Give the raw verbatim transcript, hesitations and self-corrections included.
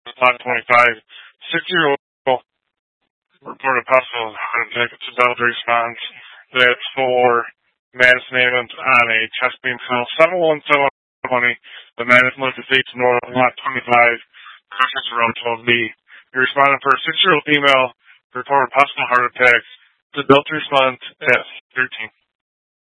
five twenty-five. Six-year-old reported possible heart attack to Delta response. That's for Madison Ambulance on a chest beam call. seven one seven twenty. The Madison Lift is eight to North, lot twenty-five. Questions around twelve B. You're responding for a six-year-old female reported possible heart attack to Delta response at thirteen.